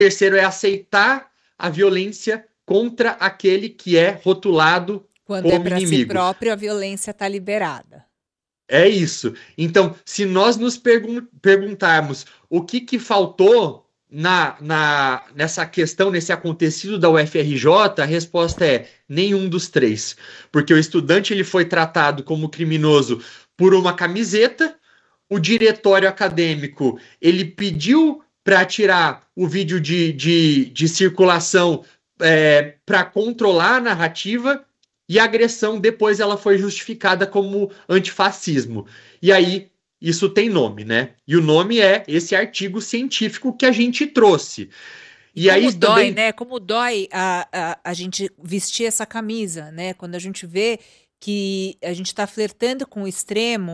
terceiro é aceitar a violência contra aquele que é rotulado Quando é como para si inimigo. próprio, a violência está liberada. É isso. Então, se nós nos perguntarmos o que faltou nessa questão, nesse acontecido da UFRJ, a resposta é nenhum dos três. Porque o estudante ele foi tratado como criminoso por uma camiseta, o diretório acadêmico ele pediu para tirar o vídeo de circulação para controlar a narrativa, e a agressão depois ela foi justificada como antifascismo. E aí isso tem nome, né? E o nome é esse artigo científico que a gente trouxe. E E como aí dói, também né? Como dói a gente vestir essa camisa, né? Quando a gente vê que a gente está flertando com o extremo,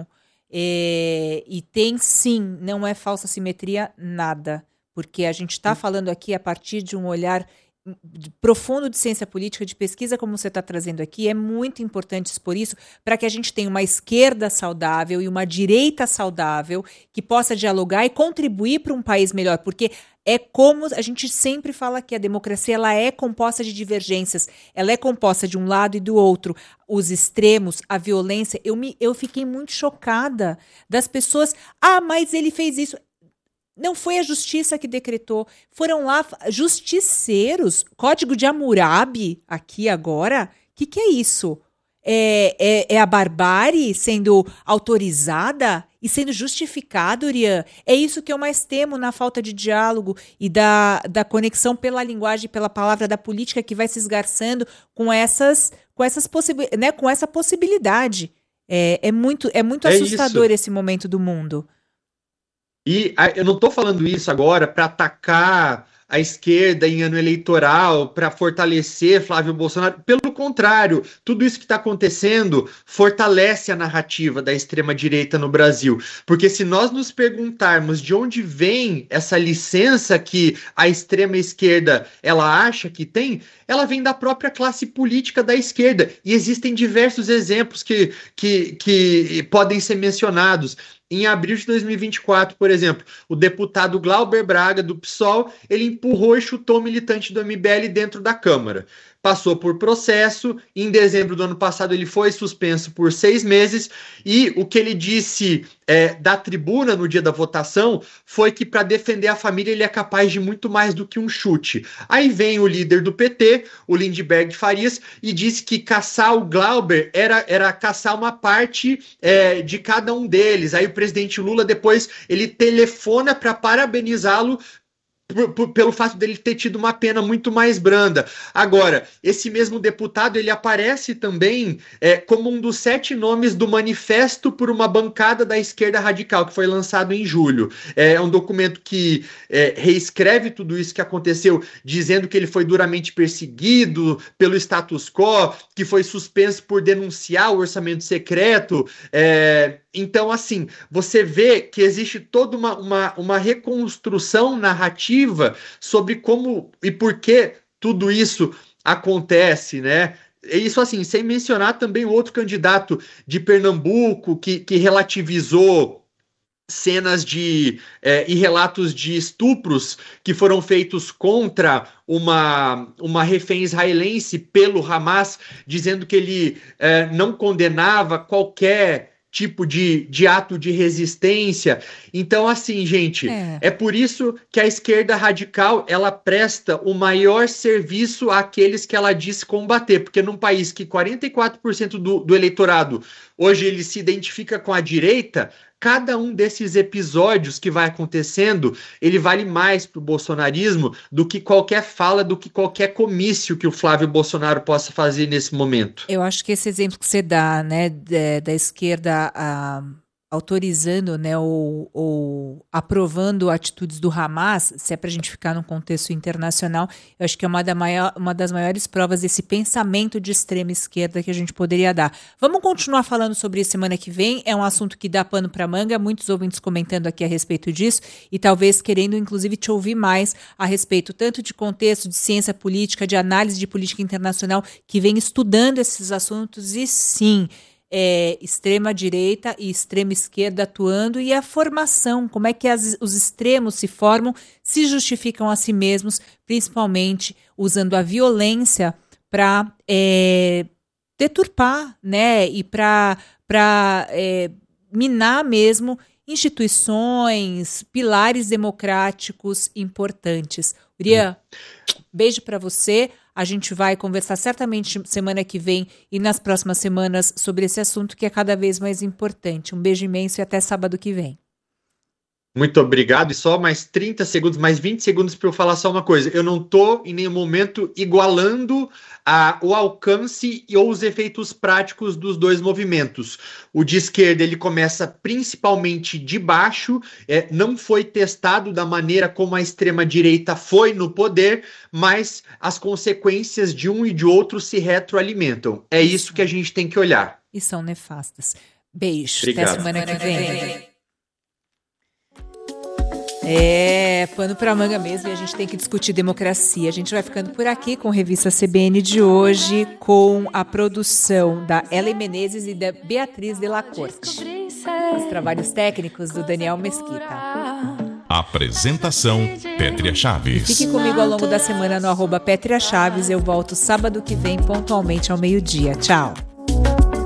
e tem sim, não é falsa simetria nada, porque a gente está falando aqui a partir de um olhar profundo de ciência política, de pesquisa, como você está trazendo aqui, é muito importante expor isso para que a gente tenha uma esquerda saudável e uma direita saudável que possa dialogar e contribuir para um país melhor, porque é como a gente sempre fala que a democracia ela é composta de divergências, ela é composta de um lado e do outro. Os extremos, a violência, eu fiquei muito chocada das pessoas. Ah, mas ele fez isso. Não foi a justiça que decretou. Foram lá justiceiros. Código de Hammurabi, aqui agora. O que é isso? É a barbárie sendo autorizada e sendo justificada, Urian? É isso que eu mais temo na falta de diálogo e da conexão pela linguagem, pela palavra da política que vai se esgarçando com né, com essa possibilidade. É muito é assustador isso. esse momento do mundo. Eu não estou falando isso agora para atacar a esquerda em ano eleitoral, para fortalecer Flávio Bolsonaro. Pelo contrário, tudo isso que está acontecendo fortalece a narrativa da extrema-direita no Brasil. Porque se nós nos perguntarmos de onde vem essa licença que a extrema-esquerda ela acha que tem, ela vem da própria classe política da esquerda. E existem diversos exemplos que podem ser mencionados. Em abril de 2024, por exemplo, o deputado Glauber Braga, do PSOL, ele empurrou e chutou o militante do MBL dentro da Câmara. Passou por processo, em dezembro do ano passado ele foi suspenso por 6 meses, e o que ele disse da tribuna no dia da votação foi que para defender a família ele é capaz de muito mais do que um chute. Aí vem o líder do PT, o Lindbergh Farias, e disse que caçar o Glauber era caçar uma parte de cada um deles. Aí o presidente Lula depois ele telefona para parabenizá-lo pelo fato dele ter tido uma pena muito mais branda. Agora, esse mesmo deputado, ele aparece também como um dos 7 nomes do Manifesto por uma Bancada da Esquerda Radical, que foi lançado em julho. É um documento que reescreve tudo isso que aconteceu, dizendo que ele foi duramente perseguido pelo status quo, que foi suspenso por denunciar o orçamento secreto. Então, assim, você vê que existe toda uma reconstrução narrativa sobre como e por que tudo isso acontece, né? Isso, assim, sem mencionar também outro candidato de Pernambuco que relativizou cenas e relatos de estupros que foram feitos contra uma refém israelense pelo Hamas, dizendo que ele não condenava qualquer tipo de ato de resistência. Então, assim, gente, É. é por isso que a esquerda radical ela presta o maior serviço àqueles que ela diz combater, porque num país que 44% do eleitorado hoje ele se identifica com a direita, cada um desses episódios que vai acontecendo, ele vale mais para o bolsonarismo do que qualquer fala, do que qualquer comício que o Flávio Bolsonaro possa fazer nesse momento. Eu acho que esse exemplo que você dá, né, da esquerda autorizando, né, ou aprovando atitudes do Hamas, se é para a gente ficar num contexto internacional, eu acho que é uma das maiores provas desse pensamento de extrema esquerda que a gente poderia dar. Vamos continuar falando sobre isso semana que vem, é um assunto que dá pano para manga, muitos ouvintes comentando aqui a respeito disso, e talvez querendo, inclusive, te ouvir mais a respeito tanto de contexto, de ciência política, de análise de política internacional, que vem estudando esses assuntos, e sim, extrema-direita e extrema-esquerda atuando, e a formação, como é que os extremos se formam, se justificam a si mesmos, principalmente usando a violência para deturpar, né, e para minar mesmo instituições, pilares democráticos importantes. Urian, beijo para você. A gente vai conversar certamente semana que vem e nas próximas semanas sobre esse assunto que é cada vez mais importante. Um beijo imenso e até sábado que vem. Muito obrigado. E só mais 30 segundos, mais 20 segundos para eu falar só uma coisa. Eu não estou em nenhum momento igualando o alcance ou os efeitos práticos dos dois movimentos. O de esquerda ele começa principalmente de baixo, não foi testado da maneira como a extrema-direita foi no poder, mas as consequências de um e de outro se retroalimentam. É isso que a gente tem que olhar. E são nefastas. Beijo. Obrigado. Até semana que vem. Pano pra manga mesmo, e a gente tem que discutir democracia. A gente vai ficando por aqui com a revista CBN de hoje, com a produção da Ellen Menezes e da Beatriz de la Corte. Os trabalhos técnicos do Daniel Mesquita. Apresentação, Pétria Chaves. Fique comigo ao longo da semana no @Pétria Chaves. Eu volto sábado que vem, pontualmente ao meio-dia. Tchau.